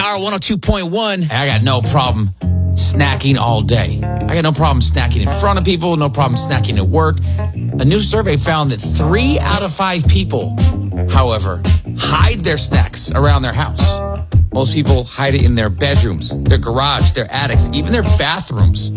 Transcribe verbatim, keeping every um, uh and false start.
Power one oh two point one. I got no problem snacking all day. I got no problem snacking in front of people, no problem snacking at work. A new survey found that three out of five people, however, hide their snacks around their house. Most people hide it in their bedrooms, their garage, their attics, even their bathrooms.